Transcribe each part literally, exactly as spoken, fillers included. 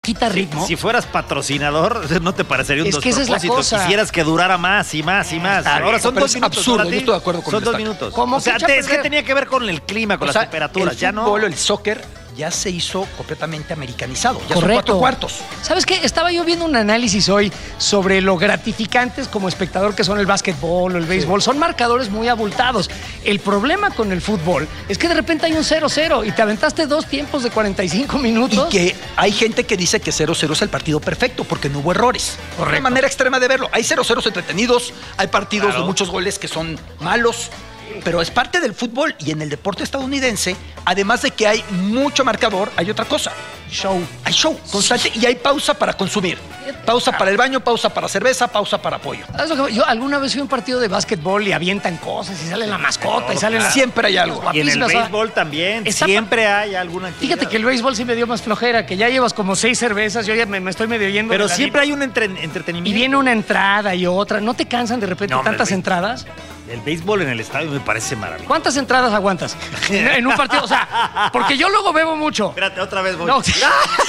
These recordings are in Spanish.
quita ritmo. Si fueras patrocinador, no te parecería un es que esa es la cosa. Quisieras que durara más y más y más. Ah, Ahora son pero dos es minutos. absurdo, yo estoy de acuerdo con Son el dos destaque. minutos. Como o sea, que te- es que perder. tenía que ver con el clima, con O las sea, temperaturas. el Ya no. fútbol, el soccer ya se hizo completamente americanizado. Ya Correcto. son cuatro cuartos. ¿Sabes qué? Estaba yo viendo un análisis hoy sobre lo gratificantes como espectador que son el básquetbol o el béisbol. Son marcadores muy abultados. El problema con el fútbol es que de repente hay un cero cero y te aventaste dos tiempos de cuarenta y cinco minutos. Y que hay gente que dice que cero cero es el partido perfecto porque no hubo errores. Correcto. Una manera extrema de verlo. Hay cero ceros entretenidos, hay partidos Claro. de muchos goles que son malos, pero es parte del fútbol y en el deporte estadounidense, además de que hay mucho marcador, hay otra cosa. Show. Hay show constante y hay pausa para consumir. Pausa para el baño, pausa para cerveza, pausa para pollo. ¿Sabes lo que- Yo alguna vez fui a un partido de básquetbol y avientan cosas y sale la mascota y salen las... Siempre hay algo. Y en el guapísimas, o sea, béisbol también. está- Siempre hay alguna actividad. Fíjate que el béisbol sí me dio más flojera, que ya llevas como seis cervezas, yo ya me, me estoy medio yendo. Pero de la siempre vida. hay un entre- Y entretenimiento. viene una entrada y otra. ¿No te cansan de repente No, hombre, tantas el béis- entradas? El béisbol en el estadio me parece maravilloso. ¿Cuántas entradas aguantas en un partido? O sea, porque yo luego bebo mucho. Espérate, otra vez voy. No, ¿qué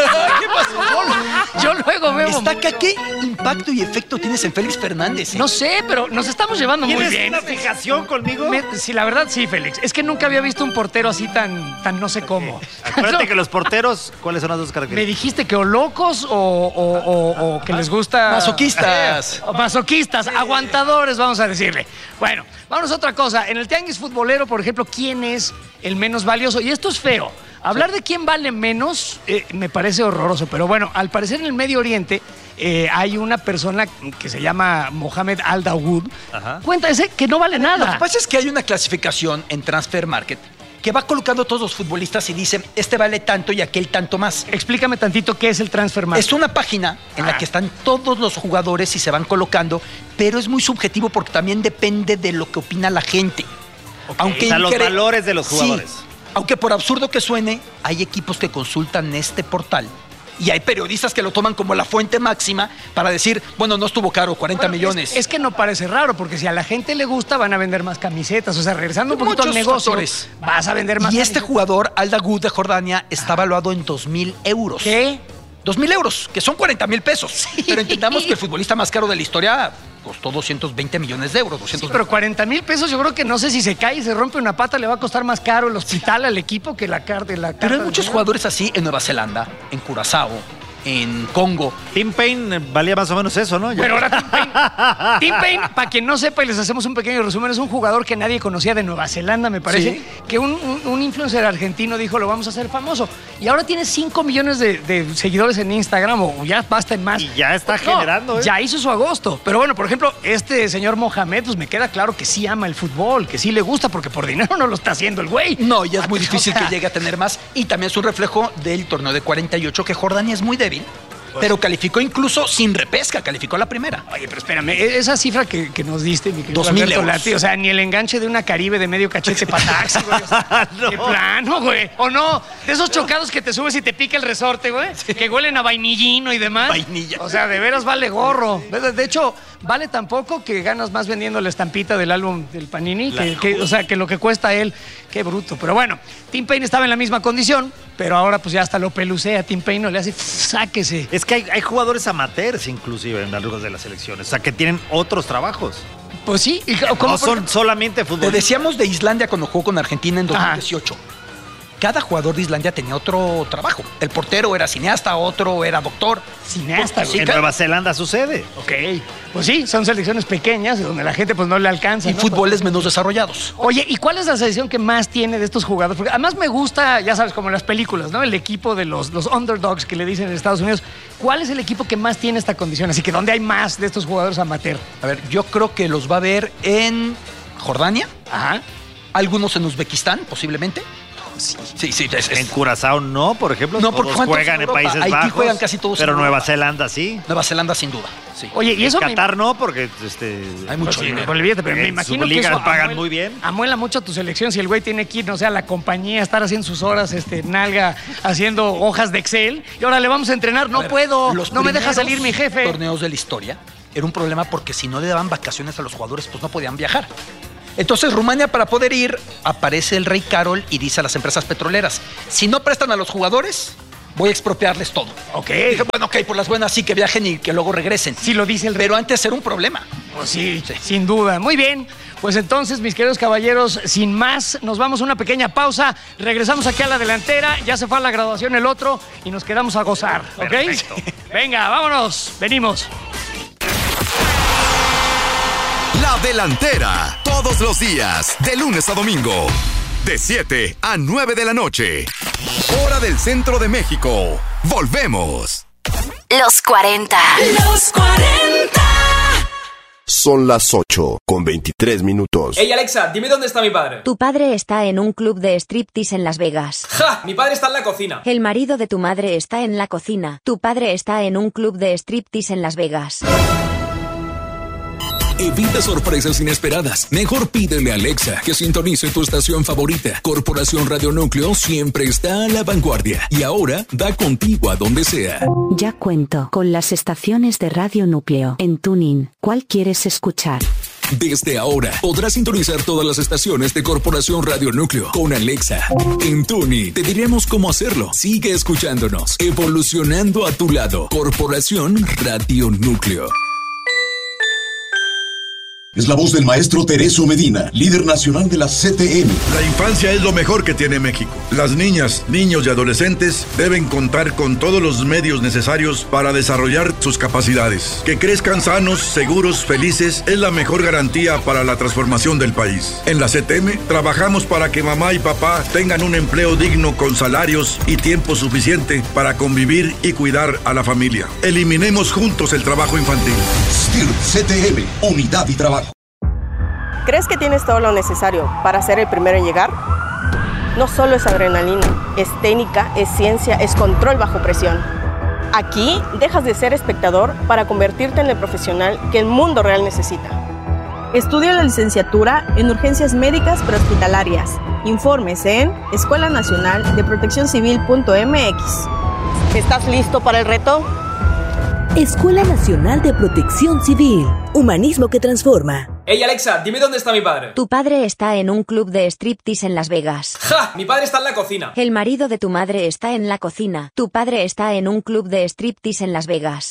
pasó? Yo luego bebo mucho. Destaca qué impacto y efecto tienes en Félix Fernández. ¿eh? No sé, pero nos estamos llevando muy ¿Tienes bien. una fijación conmigo? Me- sí, la verdad sí, Félix. Es que nunca había visto un portero así tan, tan no sé cómo. Acuérdate No, que los porteros, ¿cuáles son las dos me características? dijiste que o locos o, o- o- o que les gusta... Masoquistas. Eh, o masoquistas, aguantadores, vamos a decirle. Bueno, vamos a otra cosa. En el tianguis futbolero, por ejemplo, ¿quién es el menos valioso? Y esto es feo. Hablar de quién vale menos eh, me parece horroroso. Pero bueno, al parecer en el Medio Oriente eh, hay una persona que se llama Mohamed Al-Dawood. Ajá. Cuenta ese que no vale Lo que nada. pasa es que hay una clasificación en Transfer Market que va colocando a todos los futbolistas y dice, este vale tanto y aquel tanto más. Explícame tantito qué es el transfer market. Es una página en Ah. la que están todos los jugadores y se van colocando, pero es muy subjetivo porque también depende de lo que opina la gente. O sea, los valores de los Sí. jugadores. Aunque por absurdo que suene, hay equipos que consultan este portal y hay periodistas que lo toman como la fuente máxima para decir, bueno, no estuvo caro, cuarenta Bueno, millones. Es, es que no parece raro, porque si a la gente le gusta, van a vender más camisetas. O sea, regresando un poquito al Muchos negocio, factores. vas a vender más Y este camisetas. jugador, Al Dawood de Jordania, está valuado en dos mil euros. ¿Qué? dos mil euros, que son cuarenta mil pesos. Pero entendamos que el futbolista más caro de la historia costó doscientos veinte millones de euros. Sí, doscientos pero cuarenta mil pesos, yo creo que no sé si se cae y se rompe una pata, le va a costar más caro el hospital al equipo que la carta. La Pero carta hay del muchos señor. jugadores así en Nueva Zelanda, en Curazao, en Congo. Tim Payne valía más o menos eso, ¿no? Ya- Pero ahora Tim Payne, Tim Payne, para quien no sepa y les hacemos un pequeño resumen, es un jugador que nadie conocía de Nueva Zelanda, me parece, Sí. que un, un- un influencer argentino dijo, lo vamos a hacer famoso. Y ahora tiene cinco millones de, de seguidores en Instagram, o ya basta en más. Y ya está No, generando, ¿eh? Ya hizo su agosto. Pero bueno, por ejemplo, este señor Mohamed, pues me queda claro que sí ama el fútbol, que sí le gusta, porque por dinero no lo está haciendo el güey. No, ya es muy O difícil sea, que llegue a tener más. Y también es un reflejo del torneo de cuarenta y ocho, que Jordania es muy débil, pero calificó incluso sin repesca, calificó la primera. Oye, pero espérame, e- esa cifra que, que nos diste, mi querido Dos mil Alberto euros. Lati, o sea, ni el enganche de una Caribe de medio cachete para taxi, güey. O sea, No. qué plano, güey. O no, de esos chocados que te subes y te pica el resorte, güey, que huelen a vainillino y demás. Vainilla. O sea, de veras vale gorro. De de hecho, vale tan poco que ganas más vendiendo la estampita del álbum del Panini, que, que- o sea, que lo que cuesta él. Qué bruto. Pero bueno, Tim Payne estaba en la misma condición, pero ahora pues ya hasta lo pelucea. Tim Payne no le hace, sáquese. Es que hay, hay jugadores amateurs inclusive en algunas de las selecciones, o sea, que tienen otros trabajos. Pues sí. y como No por son ejemplo- solamente Te fútbol. decíamos de Islandia cuando jugó con Argentina en dos mil dieciocho. Ajá. Cada jugador de Islandia tenía otro trabajo. El portero era cineasta, otro era doctor. Cineasta, güey. En Nueva Zelanda sucede. Ok, pues sí, son selecciones pequeñas donde la gente pues no le alcanza. Y ¿no? fútboles menos desarrollados. Oye, ¿y cuál es la selección que más tiene de estos jugadores? Porque además me gusta, ya sabes, como en las películas, ¿no? El equipo de los, los underdogs que le dicen en Estados Unidos. ¿Cuál es el equipo que más tiene esta condición? Así que ¿dónde hay más de estos jugadores amateur? A ver, yo creo que los va a ver en Jordania, Ajá. algunos en Uzbekistán, posiblemente. Sí. Sí, sí. es- es- En Curazao no, por ejemplo. No, porque todos juegan todos juegan en en Europa. Países Haití Bajos. juegan casi todos en Pero Nueva Europa. Zelanda sí. Nueva Zelanda sin duda. Sí. Oye, y eso me- Qatar no, porque este, Hay mucho Sí, dinero. por el billete, pero me En imagino sus que ligas eso pagan amuela- muy bien. Amuela mucho a tu selección si el güey tiene que ir, no sé, a la compañía, estar haciendo sus horas, este, nalga, haciendo hojas de Excel. Y ahora le vamos a entrenar. No A ver, puedo, los no me deja primeros salir mi jefe. Torneos de la historia era un problema porque si no le daban vacaciones a los jugadores, pues no podían viajar. Entonces Rumania, para poder ir, aparece el rey Carol y dice a las empresas petroleras, si no prestan a los jugadores, voy a expropiarles todo. Ok. Dije, bueno, ok, por las buenas sí que viajen y que luego regresen. Sí lo dice el rey. Pero antes era un problema. Oh, sí, sí, sin duda. Muy bien. Pues entonces, mis queridos caballeros, sin más, nos vamos a una pequeña pausa. Regresamos aquí a la delantera. Ya se fue a la graduación el otro y nos quedamos a gozar. ¿Ok? Perfecto. Venga, vámonos. Venimos. La delantera. Todos los días, de lunes a domingo. De siete a nueve de la noche. Hora del centro de México. Volvemos. Los cuarenta. Los cuarenta. Son las ocho con veintitrés minutos. Ey, Alexa, dime dónde está mi padre. Tu padre está en un club de striptease en Las Vegas. ¡Ja! Mi padre está en la cocina. El marido de tu madre está en la cocina. Tu padre está en un club de striptease en Las Vegas. Evita sorpresas inesperadas. Mejor pídele a Alexa que sintonice tu estación favorita. Corporación Radio Núcleo siempre está a la vanguardia. Y ahora da contigo a donde sea. Ya cuento con las estaciones de Radio Núcleo en TuneIn. ¿Cuál quieres escuchar? Desde ahora podrás sintonizar todas las estaciones de Corporación Radio Núcleo con Alexa. En TuneIn te diremos cómo hacerlo. Sigue escuchándonos. Evolucionando a tu lado. Corporación Radio Núcleo. Es la voz del maestro Tereso Medina, líder nacional de la C T M. La infancia es lo mejor que tiene México. Las niñas, niños y adolescentes deben contar con todos los medios necesarios para desarrollar sus capacidades. Que crezcan sanos, seguros, felices es la mejor garantía para la transformación del país. En la C T M trabajamos para que mamá y papá tengan un empleo digno con salarios y tiempo suficiente para convivir y cuidar a la familia. Eliminemos juntos el trabajo infantil. S T I R C T M, unidad y trabajo. ¿Crees que tienes todo lo necesario para ser el primero en llegar? No solo es adrenalina, es técnica, es ciencia, es control bajo presión. Aquí dejas de ser espectador para convertirte en el profesional que el mundo real necesita. Estudia la licenciatura en urgencias médicas prehospitalarias. Informes en escuela nacional de protección civil punto m x. ¿Estás listo para el reto? Escuela Nacional de Protección Civil. Humanismo que transforma. Ey, Alexa, dime dónde está mi padre. Tu padre está en un club de striptease en Las Vegas. ¡Ja! Mi padre está en la cocina. El marido de tu madre está en la cocina. Tu padre está en un club de striptease en Las Vegas.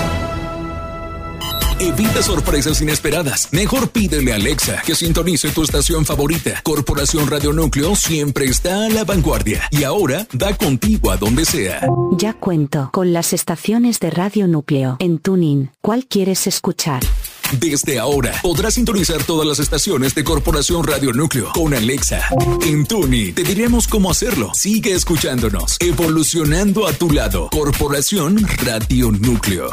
Evita sorpresas inesperadas. Mejor pídele a Alexa que sintonice tu estación favorita. Corporación Radio Núcleo siempre está a la vanguardia. Y ahora da contigo a donde sea. Ya cuento con las estaciones de Radio Núcleo en TuneIn. ¿Cuál quieres escuchar? Desde ahora podrás sintonizar todas las estaciones de Corporación Radio Núcleo con Alexa. En TuneIn te diremos cómo hacerlo. Sigue escuchándonos. Evolucionando a tu lado. Corporación Radio Núcleo.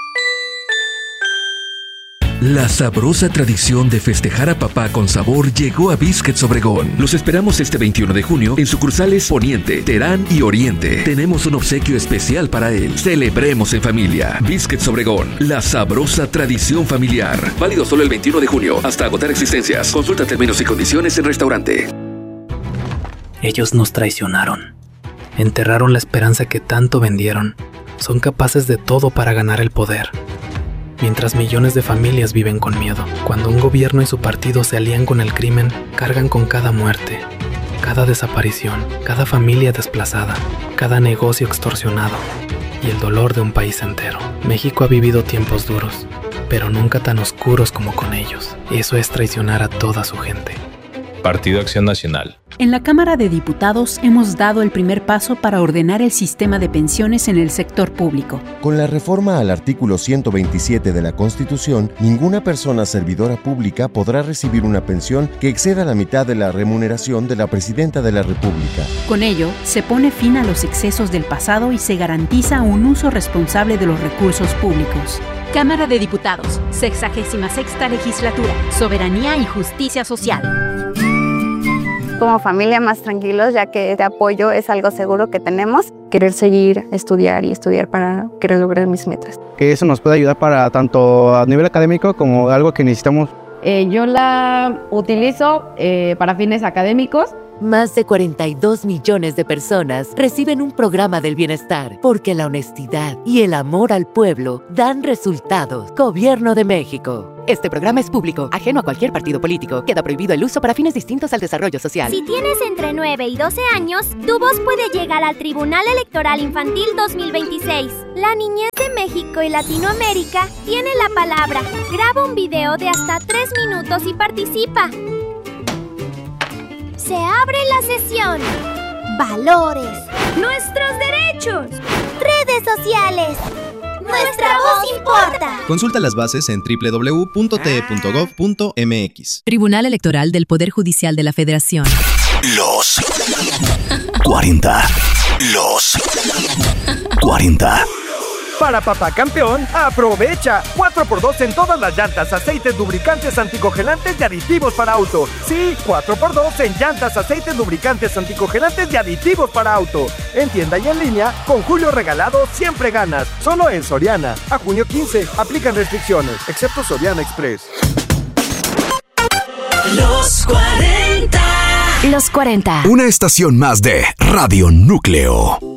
La sabrosa tradición de festejar a papá con sabor llegó a Biscuits Obregón. Los esperamos este veintiuno de junio en sucursales Poniente, Terán y Oriente. Tenemos un obsequio especial para él. Celebremos en familia. Biscuits Obregón, la sabrosa tradición familiar. Válido solo el veintiuno de junio hasta agotar existencias. Consulta términos y condiciones en restaurante. Ellos nos traicionaron. Enterraron la esperanza que tanto vendieron. Son capaces de todo para ganar el poder. Mientras millones de familias viven con miedo. Cuando un gobierno y su partido se alían con el crimen, cargan con cada muerte, cada desaparición, cada familia desplazada, cada negocio extorsionado y el dolor de un país entero. México ha vivido tiempos duros, pero nunca tan oscuros como con ellos. Eso es traicionar a toda su gente. Partido Acción Nacional. En la Cámara de Diputados hemos dado el primer paso para ordenar el sistema de pensiones en el sector público. Con la reforma al artículo ciento veintisiete de la Constitución, ninguna persona servidora pública podrá recibir una pensión que exceda la mitad de la remuneración de la Presidenta de la República. Con ello, se pone fin a los excesos del pasado y se garantiza un uso responsable de los recursos públicos. Cámara de Diputados, sexagésima sexta legislatura, soberanía y justicia social. Como familia más tranquilos, ya que este apoyo es algo seguro que tenemos. Querer seguir, estudiar y estudiar para querer lograr mis metas. Que eso nos puede ayudar para tanto a nivel académico como algo que necesitamos. Eh, yo la utilizo eh, para fines académicos, Más de cuarenta y dos millones de personas reciben un programa del bienestar, porque la honestidad y el amor al pueblo dan resultados. Gobierno de México. Este programa es público, ajeno a cualquier partido político. Queda prohibido el uso para fines distintos al desarrollo social. Si tienes entre nueve y doce años, tu voz puede llegar al Tribunal Electoral Infantil dos mil veintiséis. La niñez de México y Latinoamérica tiene la palabra. Graba un video de hasta tres minutos y participa. Se abre la sesión. Valores. Nuestros derechos. Redes sociales. Nuestra voz importa. Consulta las bases en doble u doble u doble u punto t e punto gov punto m x. Tribunal Electoral del Poder Judicial de la Federación. Los cuarenta. Los cuarenta. Para Papá Campeón, aprovecha cuatro por dos en todas las llantas, aceites, lubricantes, anticongelantes y aditivos para auto. Sí, cuatro por dos en llantas, aceites, lubricantes, anticongelantes y aditivos para auto. En tienda y en línea, con Julio Regalado siempre ganas. Solo en Soriana. A junio quince, aplican restricciones, excepto Soriana Express. Los cuarenta. Los cuarenta. Una estación más de Radio Núcleo.